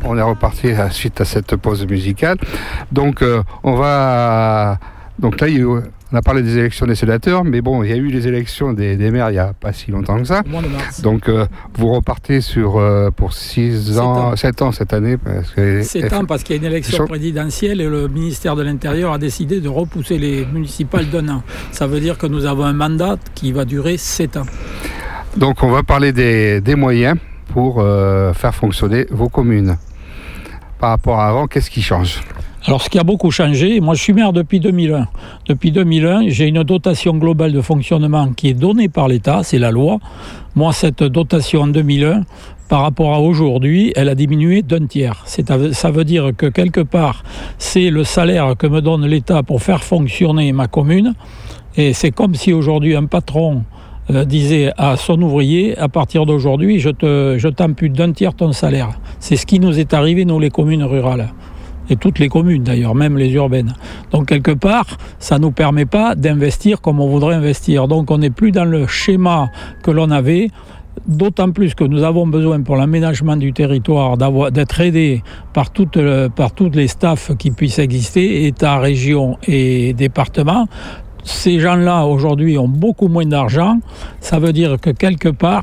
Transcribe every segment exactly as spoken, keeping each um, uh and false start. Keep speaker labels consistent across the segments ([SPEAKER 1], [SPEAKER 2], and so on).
[SPEAKER 1] on est reparti suite à cette pause musicale. Donc euh, on va... Donc là, il y a eu... On a parlé des élections des sénateurs, mais bon, il y a eu les élections des, des maires il n'y a pas si longtemps que ça. Donc, euh, vous repartez sur, euh, pour six ans, sept ans cette année.
[SPEAKER 2] sept ans parce qu'il y a une élection présidentielle et le ministère de l'Intérieur a décidé de repousser les municipales d'un an. Ça veut dire que nous avons un mandat qui va durer sept ans.
[SPEAKER 1] Donc, on va parler des, des moyens pour euh, faire fonctionner vos communes. Par rapport à avant, qu'est-ce qui change ?
[SPEAKER 2] Alors, ce qui a beaucoup changé, moi je suis maire depuis deux mille un. Depuis deux mille un, j'ai une dotation globale de fonctionnement qui est donnée par l'État, c'est la loi. Moi, cette dotation en deux mille un, par rapport à aujourd'hui, elle a diminué d'un tiers. C'est, ça veut dire que quelque part, c'est le salaire que me donne l'État pour faire fonctionner ma commune. Et c'est comme si aujourd'hui un patron euh, disait à son ouvrier, à partir d'aujourd'hui, je, te, je t'ampute d'un tiers ton salaire. C'est ce qui nous est arrivé, nous, les communes rurales. Et toutes les communes d'ailleurs, même les urbaines. Donc quelque part, ça ne nous permet pas d'investir comme on voudrait investir. Donc on n'est plus dans le schéma que l'on avait, d'autant plus que nous avons besoin pour l'aménagement du territoire d'avoir, d'être aidés par, toute, par toutes les staffs qui puissent exister, État, région et département. Ces gens-là aujourd'hui ont beaucoup moins d'argent. Ça veut dire que quelque part...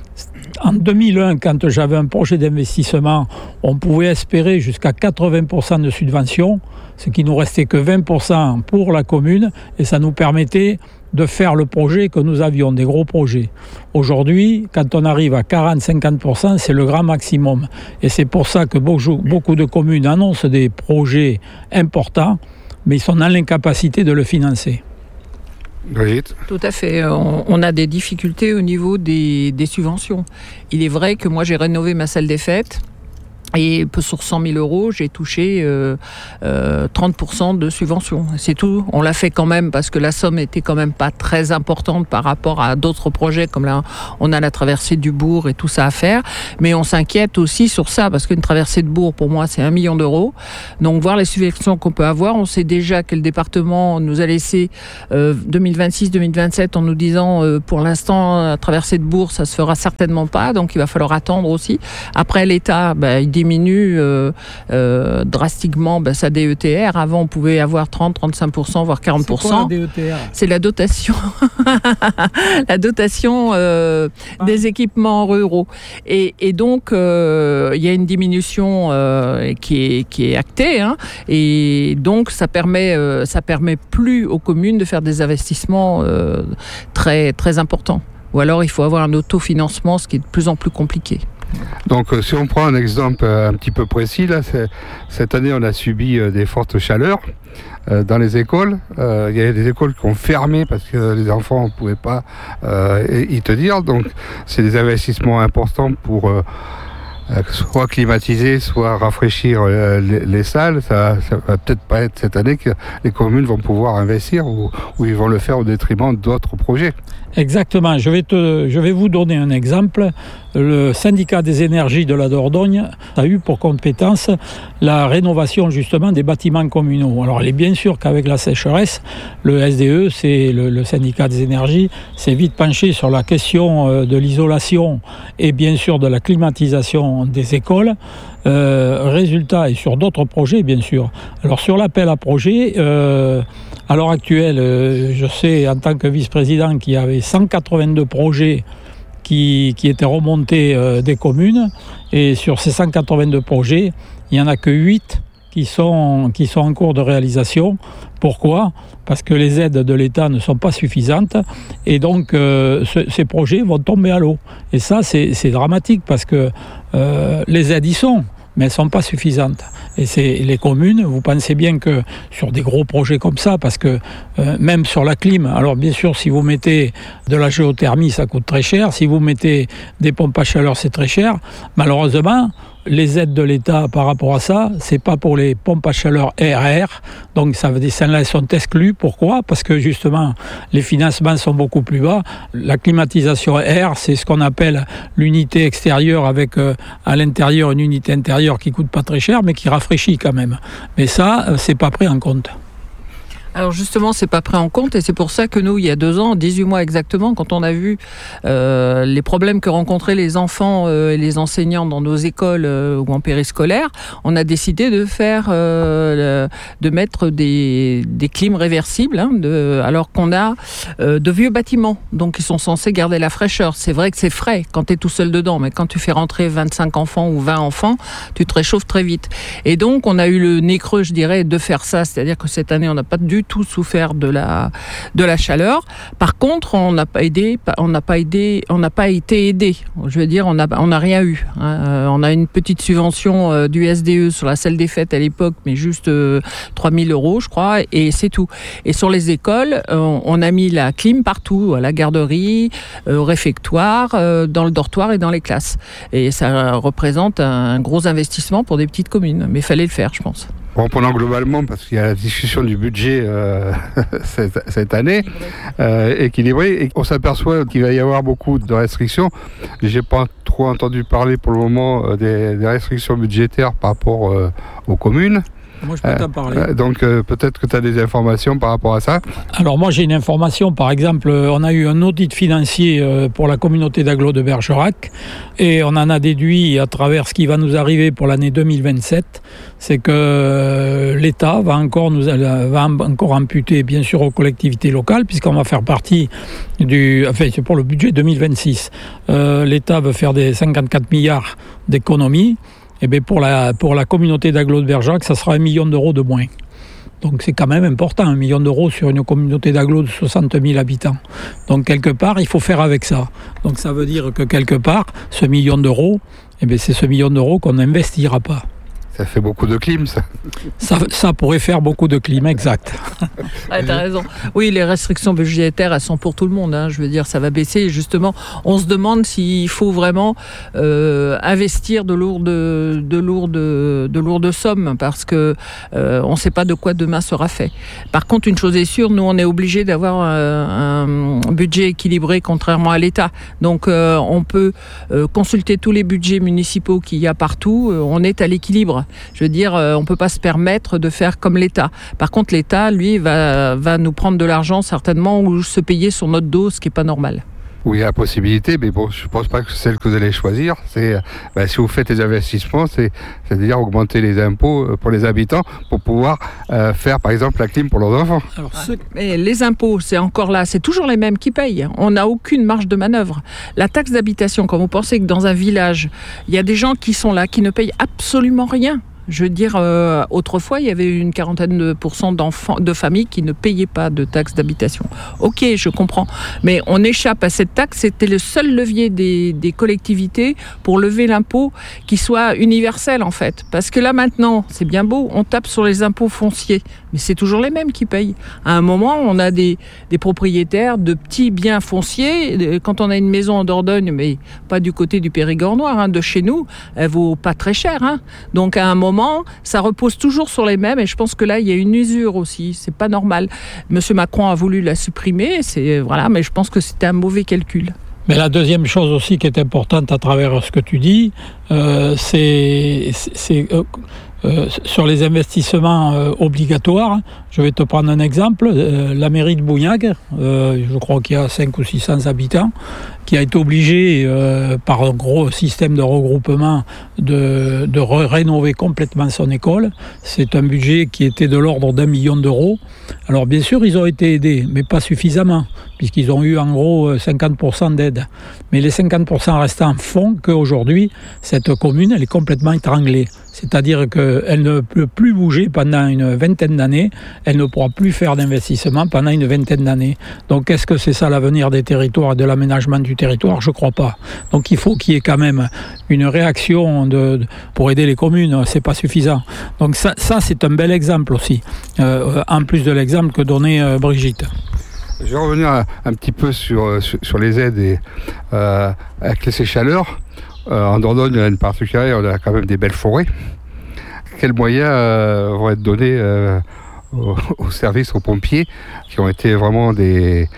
[SPEAKER 2] En deux mille un, quand j'avais un projet d'investissement, on pouvait espérer jusqu'à quatre-vingts pour cent de subventions, ce qui nous restait que vingt pour cent pour la commune, et ça nous permettait de faire le projet que nous avions, des gros projets. Aujourd'hui, quand on arrive à quarante à cinquante pour cent, c'est le grand maximum. Et c'est pour ça que beaucoup de communes annoncent des projets importants, mais ils sont dans l'incapacité de le financer.
[SPEAKER 1] Brigitte.
[SPEAKER 3] Tout à fait. On, on a des difficultés au niveau des, des subventions. Il est vrai que moi, j'ai rénové ma salle des fêtes. Et sur cent mille euros, j'ai touché euh, euh, trente pour cent de subvention. C'est tout. On l'a fait quand même parce que la somme était quand même pas très importante par rapport à d'autres projets comme là, on a la traversée du Bourg et tout ça à faire. Mais on s'inquiète aussi sur ça parce qu'une traversée de Bourg, pour moi, c'est un million d'euros. Donc voir les subventions qu'on peut avoir, on sait déjà que le département nous a laissé euh, deux mille vingt-six deux mille vingt-sept en nous disant euh, pour l'instant, la traversée de Bourg, ça se fera certainement pas. Donc il va falloir attendre aussi. Après, l'État, ben, il dit diminue euh, euh, drastiquement ben, sa D E T R. Avant, on pouvait avoir trente à trente-cinq pour cent, voire quarante pour cent.
[SPEAKER 2] C'est quoi la D E T R ?
[SPEAKER 3] C'est la dotation, la dotation euh, ah. des équipements ruraux. Et, et donc, il euh, y a une diminution euh, qui, est, qui est actée. Hein, et donc, ça permet, euh, ça permet plus aux communes de faire des investissements euh, très, très importants. Ou alors, il faut avoir un autofinancement, ce qui est de plus en plus compliqué.
[SPEAKER 1] Donc euh, si on prend un exemple euh, un petit peu précis, là, c'est, cette année on a subi euh, des fortes chaleurs euh, dans les écoles. Euh, il y a des écoles qui ont fermé parce que les enfants ne pouvaient pas euh, y tenir. Donc c'est des investissements importants pour euh, soit climatiser, soit rafraîchir euh, les, les salles. Ça, ça va peut-être pas être cette année que les communes vont pouvoir investir ou, ou ils vont le faire au détriment d'autres projets.
[SPEAKER 2] Exactement. Je vais, te, je vais vous donner un exemple. Le syndicat des énergies de la Dordogne a eu pour compétence la rénovation justement des bâtiments communaux. Alors il est bien sûr qu'avec la sécheresse, le S D E, c'est le, le syndicat des énergies, s'est vite penché sur la question de l'isolation et bien sûr de la climatisation des écoles. Euh, résultat, et sur d'autres projets bien sûr. Alors sur l'appel à projet, euh, à l'heure actuelle, euh, je sais en tant que vice-président qu'il y avait cent quatre-vingt-deux projets qui, qui étaient remontés euh, des communes, et sur ces cent quatre-vingt-deux projets, il n'y en a que huit qui sont, qui sont en cours de réalisation. Pourquoi ? Parce que les aides de l'État ne sont pas suffisantes, et donc euh, ce, ces projets vont tomber à l'eau. Et ça, c'est, c'est dramatique, parce que euh, les aides y sont, mais elles ne sont pas suffisantes. Et c'est les communes, vous pensez bien que sur des gros projets comme ça, parce que euh, même sur la clim, alors bien sûr, si vous mettez de la géothermie, ça coûte très cher. Si vous mettez des pompes à chaleur, c'est très cher. Malheureusement, les aides de l'État par rapport à ça, c'est pas pour les pompes à chaleur R R. Donc ça veut dire celles-là, elles sont exclues. Pourquoi ? Parce que justement, les financements sont beaucoup plus bas. La climatisation R, c'est ce qu'on appelle l'unité extérieure avec euh, à l'intérieur une unité intérieure qui coûte pas très cher, mais qui rafraîchit quand même. Mais ça, c'est pas pris en compte.
[SPEAKER 3] Alors justement, c'est pas pris en compte et c'est pour ça que nous, il y a deux ans, dix-huit mois exactement, quand on a vu euh, les problèmes que rencontraient les enfants euh, et les enseignants dans nos écoles euh, ou en périscolaire, on a décidé de faire, euh, de mettre des, des clims réversibles, hein, de, alors qu'on a euh, de vieux bâtiments, donc ils sont censés garder la fraîcheur. C'est vrai que c'est frais quand tu es tout seul dedans, mais quand tu fais rentrer vingt-cinq enfants ou vingt enfants, tu te réchauffes très vite. Et donc, on a eu le nez creux, je dirais, de faire ça, c'est-à-dire que cette année, on n'a pas du tout souffert de la de la chaleur. Par contre, on n'a pas aidé, on n'a pas aidé, on n'a pas été aidé. Je veux dire, on n'a on n'a rien eu. Hein. On a une petite subvention euh, du S D E sur la salle des fêtes à l'époque, mais juste euh, trois mille euros, je crois, et c'est tout. Et sur les écoles, euh, on a mis la clim partout, à la garderie, euh, au réfectoire, euh, dans le dortoir et dans les classes. Et ça représente un gros investissement pour des petites communes, mais il fallait le faire, je pense.
[SPEAKER 1] En prenant globalement, parce qu'il y a la discussion du budget euh, cette, cette année, euh, équilibré, et on s'aperçoit qu'il va y avoir beaucoup de restrictions. J'ai pas trop entendu parler pour le moment euh, des, des restrictions budgétaires par rapport euh, aux communes.
[SPEAKER 2] Moi, je peux t'en parler.
[SPEAKER 1] Euh, donc, euh, peut-être que tu as des informations par rapport à ça.
[SPEAKER 2] Alors, moi, j'ai une information. Par exemple, on a eu un audit financier euh, pour la communauté d'agglo de Bergerac et on en a déduit à travers ce qui va nous arriver pour l'année deux mille vingt-sept, c'est que euh, l'État va encore, nous, va encore amputer, bien sûr, aux collectivités locales, puisqu'on va faire partie du... Enfin, c'est pour le budget deux mille vingt-six. Euh, L'État veut faire des cinquante-quatre milliards d'économies. Eh bien, pour la, pour la communauté d'agglo de Bergerac, ça sera un million d'euros de moins. Donc c'est quand même important, un million d'euros sur une communauté d'agglo de soixante mille habitants. Donc quelque part, il faut faire avec ça. Donc ça veut dire que quelque part, ce million d'euros, eh bien, c'est ce million d'euros qu'on n'investira pas.
[SPEAKER 1] Ça fait beaucoup de clim, ça.
[SPEAKER 2] Ça, ça pourrait faire beaucoup de clim, exact.
[SPEAKER 3] Ah, t'as raison. Oui, les restrictions budgétaires, elles sont pour tout le monde. Hein. Je veux dire, ça va baisser. Et justement, on se demande s'il faut vraiment euh, investir de lourdes, de lourdes, de lourdes sommes parce que euh, on ne sait pas de quoi demain sera fait. Par contre, une chose est sûre, nous, on est obligé d'avoir un, un budget équilibré, contrairement à l'État. Donc, euh, on peut euh, consulter tous les budgets municipaux qu'il y a partout. Euh, on est à l'équilibre. Je veux dire, on ne peut pas se permettre de faire comme l'État. Par contre, l'État, lui, va, va nous prendre de l'argent certainement ou se payer sur notre dos, ce qui n'est pas normal.
[SPEAKER 1] Oui, il y a la possibilité, mais bon, je ne pense pas que c'est celle que vous allez choisir. C'est, ben, si vous faites des investissements, c'est, c'est-à-dire augmenter les impôts pour les habitants pour pouvoir euh, faire, par exemple, la clim pour leurs enfants.
[SPEAKER 3] Alors, ce... Mais les impôts, c'est encore là, c'est toujours les mêmes qui payent. On n'a aucune marge de manœuvre. La taxe d'habitation, quand vous pensez que dans un village, il y a des gens qui sont là, qui ne payent absolument rien. Je veux dire, euh, autrefois, il y avait une quarantaine de pourcents d'enfants, de familles qui ne payaient pas de taxe d'habitation. Ok, je comprends. Mais on échappe à cette taxe. C'était le seul levier des, des collectivités pour lever l'impôt qui soit universel, en fait. Parce que là, maintenant, c'est bien beau, on tape sur les impôts fonciers. Mais c'est toujours les mêmes qui payent. À un moment, on a des, des propriétaires de petits biens fonciers. Quand on a une maison en Dordogne, mais pas du côté du Périgord noir, hein, de chez nous, elle vaut pas très cher. Hein. Donc, à un moment, ça repose toujours sur les mêmes et je pense que là il y a une usure aussi, c'est pas normal. Monsieur Macron a voulu la supprimer, c'est voilà, mais je pense que c'était un mauvais calcul.
[SPEAKER 2] Mais la deuxième chose aussi qui est importante à travers ce que tu dis, euh, c'est, c'est euh, euh, sur les investissements euh, obligatoires. Je vais te prendre un exemple. Euh, la mairie de Bougnac, euh, je crois qu'il y a cinq ou six cents habitants, qui a été obligée euh, par un gros système de regroupement de, de ré- rénover complètement son école. C'est un budget qui était de l'ordre d'un million d'euros. Alors bien sûr, ils ont été aidés, mais pas suffisamment, puisqu'ils ont eu en gros cinquante pour cent d'aide. Mais les cinquante pour cent restants font qu'aujourd'hui, cette commune, elle est complètement étranglée. C'est-à-dire qu'elle ne peut plus bouger pendant une vingtaine d'années, elle ne pourra plus faire d'investissement pendant une vingtaine d'années. Donc est-ce que c'est ça l'avenir des territoires et de l'aménagement du territoire? Je ne crois pas. Donc il faut qu'il y ait quand même une réaction de, de, pour aider les communes, c'est pas suffisant. Donc ça, ça c'est un bel exemple aussi, euh, en plus de l'exemple que donnait euh, Brigitte.
[SPEAKER 1] Je vais revenir un, un petit peu sur, sur, sur les aides et, euh, avec ces chaleurs. Euh, en Dordogne, il y a une particularité, on a quand même des belles forêts. Quels moyens euh, vont être donnés euh, aux, aux services, aux pompiers, qui ont été vraiment des,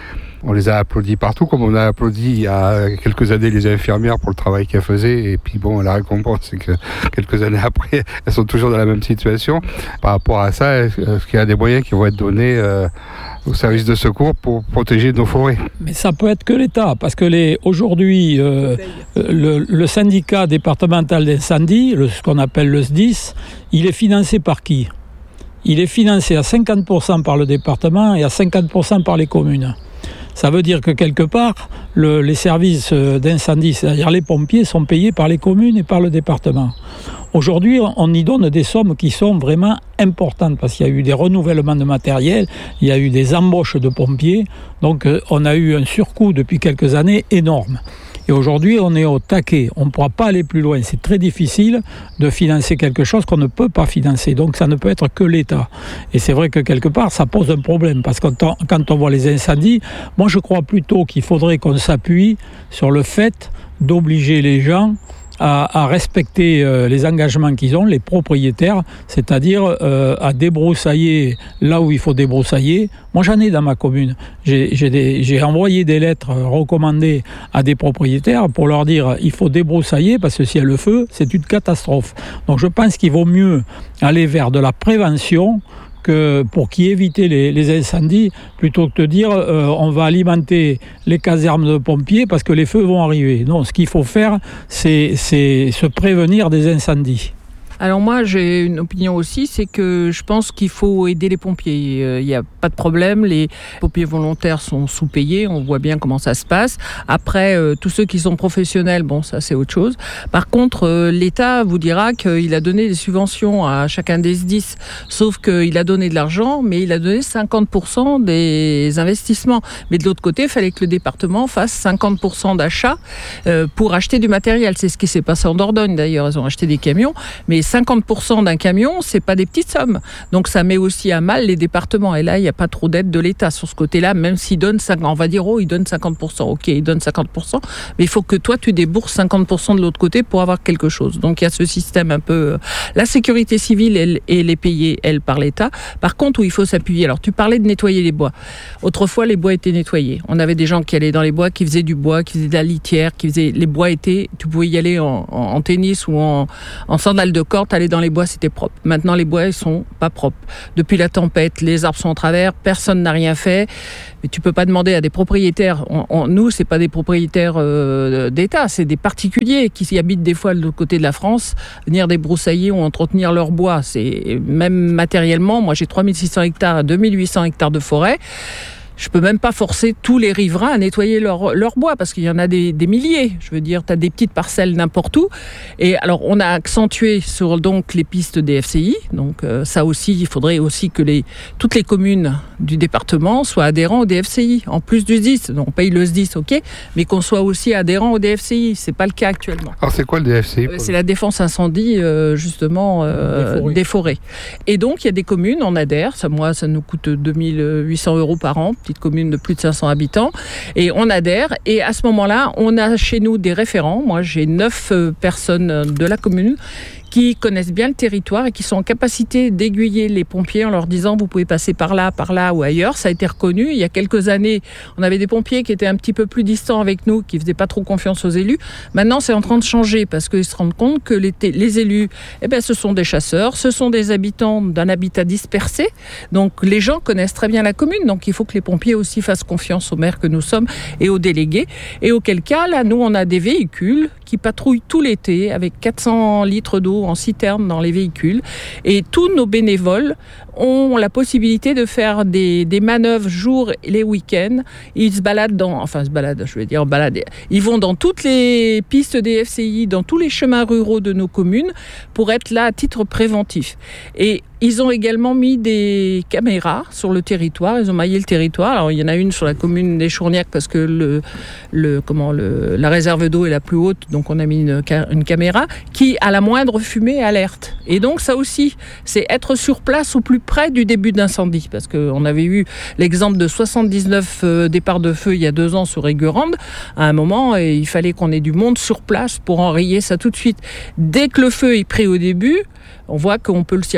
[SPEAKER 1] on les a applaudis partout, comme on a applaudi il y a quelques années les infirmières pour le travail qu'elles faisaient. Et puis bon, la récompense, c'est que quelques années après, elles sont toujours dans la même situation. Par rapport à ça, est-ce qu'il y a des moyens qui vont être donnés euh, aux services de secours pour protéger nos forêts?
[SPEAKER 2] Mais ça peut être que l'État, parce que les, aujourd'hui, euh, le, le syndicat départemental d'incendie, le, ce qu'on appelle le S D I S, il est financé par qui? Il est financé à cinquante pour cent par le département et à cinquante pour cent par les communes. Ça veut dire que quelque part, le, les services d'incendie, c'est-à-dire les pompiers, sont payés par les communes et par le département. Aujourd'hui, on y donne des sommes qui sont vraiment importantes parce qu'il y a eu des renouvellements de matériel, il y a eu des embauches de pompiers, donc on a eu un surcoût depuis quelques années énorme. Et aujourd'hui, on est au taquet. On ne pourra pas aller plus loin. C'est très difficile de financer quelque chose qu'on ne peut pas financer. Donc, ça ne peut être que l'État. Et c'est vrai que quelque part, ça pose un problème. Parce que quand on, quand on voit les incendies, moi, je crois plutôt qu'il faudrait qu'on s'appuie sur le fait d'obliger les gens à, à respecter euh, les engagements qu'ils ont, les propriétaires, c'est-à-dire euh, à débroussailler là où il faut débroussailler. Moi, j'en ai dans ma commune. J'ai, j'ai, des, j'ai envoyé des lettres recommandées à des propriétaires pour leur dire il faut débroussailler parce que s'il y a le feu, c'est une catastrophe. Donc, je pense qu'il vaut mieux aller vers de la prévention que pour qui éviter les, les incendies, plutôt que de dire euh, on va alimenter les casernes de pompiers parce que les feux vont arriver. Non, ce qu'il faut faire, c'est, c'est se prévenir des incendies.
[SPEAKER 3] Alors moi, j'ai une opinion aussi, c'est que je pense qu'il faut aider les pompiers. Il n'y a pas de problème, les pompiers volontaires sont sous-payés, on voit bien comment ça se passe. Après, euh, tous ceux qui sont professionnels, bon, ça c'est autre chose. Par contre, euh, l'État vous dira qu'il a donné des subventions à chacun des S D I S, sauf qu'il a donné de l'argent, mais il a donné cinquante pour cent des investissements. Mais de l'autre côté, il fallait que le département fasse cinquante pour cent d'achats euh, pour acheter du matériel. C'est ce qui s'est passé en Dordogne d'ailleurs, ils ont acheté des camions, mais cinquante pour cent d'un camion, c'est pas des petites sommes. Donc ça met aussi à mal les départements. Et là, il n'y a pas trop d'aide de l'État sur ce côté-là, même s'il donne cinquante, on va dire, oh, il donne cinquante pour cent. Ok, il donne cinquante pour cent, mais il faut que toi, tu débourses cinquante pour cent de l'autre côté pour avoir quelque chose. Donc il y a ce système un peu... La sécurité civile, elle, elle est payée, elle, par l'État. Par contre, où il faut s'appuyer. Alors, tu parlais de nettoyer les bois. Autrefois, les bois étaient nettoyés. On avait des gens qui allaient dans les bois, qui faisaient du bois, qui faisaient de la litière, qui faisaient... Les bois étaient... Tu pouvais y aller en, en, en tennis ou en, en sandales de corde, aller dans les bois, c'était propre. Maintenant, les bois, ils sont pas propres. Depuis la tempête, les arbres sont en travers, personne n'a rien fait. Mais tu peux pas demander à des propriétaires. On, on, nous, c'est pas des propriétaires euh, d'État, c'est des particuliers qui y habitent des fois de l'autre côté de la France, venir débroussailler ou entretenir leur bois. C'est même matériellement. Moi, j'ai trois mille six cents hectares à deux mille huit cents hectares de forêt. Je peux même pas forcer tous les riverains à nettoyer leur, leur bois parce qu'il y en a des, des milliers. Je veux dire, tu as des petites parcelles n'importe où. Et alors, on a accentué sur donc les pistes des F C I. Donc, euh, ça aussi, il faudrait aussi que les, toutes les communes du département soient adhérents au D F C I. En plus du S D I S, donc on paye le S D I S, ok, mais qu'on soit aussi adhérents au D F C I. C'est pas le cas actuellement.
[SPEAKER 1] Alors, c'est quoi le D F C I?
[SPEAKER 3] euh, C'est la défense incendie, euh, justement, euh, des, forêts. des forêts. Et donc, il y a des communes, on adhère. Ça, moi, ça nous coûte deux mille huit cents euros par an. Petite commune de plus de cinq cents habitants, et on adhère, et à ce moment-là, on a chez nous des référents. Moi, j'ai neuf euh, personnes de la commune qui connaissent bien le territoire et qui sont en capacité d'aiguiller les pompiers en leur disant vous pouvez passer par là, par là ou ailleurs. Ça a été reconnu. Il y a quelques années, on avait des pompiers qui étaient un petit peu plus distants avec nous, qui ne faisaient pas trop confiance aux élus. Maintenant, c'est en train de changer parce qu'ils se rendent compte que les, les élus, eh ben, ce sont des chasseurs, ce sont des habitants d'un habitat dispersé. Donc, les gens connaissent très bien la commune. Donc, il faut que les pompiers aussi fassent confiance aux maires que nous sommes et aux délégués. Et auquel cas, là, nous, on a des véhicules qui patrouillent tout l'été avec quatre cents litres d'eau en citerne dans les véhicules. Et tous nos bénévoles ont la possibilité de faire des, des manœuvres jour et les week-ends. Ils se baladent dans... Enfin, se baladent, je vais dire balader. Ils vont dans toutes les pistes des F C I, dans tous les chemins ruraux de nos communes pour être là à titre préventif. Et ils ont également mis des caméras sur le territoire. Ils ont maillé le territoire. Alors, il y en a une sur la commune des Chourniacs parce que le, le, comment, le, la réserve d'eau est la plus haute. Donc, on a mis une, une caméra qui, à la moindre fumée, alerte. Et donc, ça aussi, c'est être sur place au plus près du début d'incendie. Parce qu'on avait eu l'exemple de soixante-dix-neuf euh, départs de feu il y a deux ans sur Aiguerande. À un moment, et il fallait qu'on ait du monde sur place pour enrayer ça tout de suite. Dès que le feu est pris au début, on voit qu'on peut le circonscrire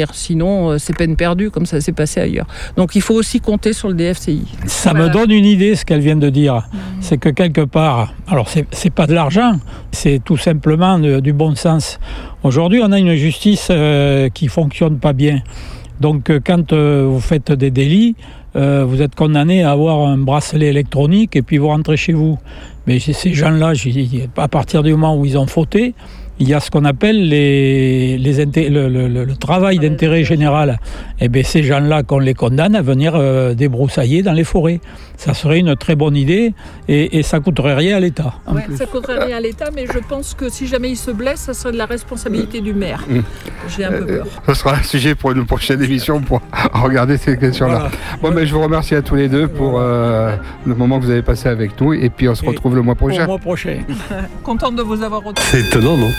[SPEAKER 3] ouvrir. Sinon, c'est peine perdue, comme ça s'est passé ailleurs. Donc, il faut aussi compter sur le D F C I.
[SPEAKER 2] Ça
[SPEAKER 3] voilà.
[SPEAKER 2] me donne une idée, ce qu'elle vient de dire. Mmh. C'est que quelque part, alors c'est, c'est pas de l'argent, c'est tout simplement de, du bon sens. Aujourd'hui, on a une justice euh, qui fonctionne pas bien. Donc, euh, quand euh, vous faites des délits, euh, vous êtes condamné à avoir un bracelet électronique et puis vous rentrez chez vous. Mais ces gens-là, à partir du moment où ils ont fauté, il y a ce qu'on appelle les, les inté- le, le, le travail d'intérêt général. Et bien ces gens-là, qu'on les condamne à venir euh, débroussailler dans les forêts. Ça serait une très bonne idée et, et ça ne coûterait rien à l'État.
[SPEAKER 3] Ouais, ça ne coûterait rien à l'État, mais je pense que si jamais ils se blessent, ça serait de la responsabilité du maire. Mmh. J'ai un peu peur.
[SPEAKER 1] Ce sera un sujet pour une prochaine émission pour regarder ces questions-là. Voilà. Bon, mais je vous remercie à tous les deux pour euh, le moment que vous avez passé avec nous et puis on se retrouve et le mois prochain.
[SPEAKER 2] Le mois prochain.
[SPEAKER 3] Contente de vous avoir retrouvés.
[SPEAKER 1] C'est étonnant, non ?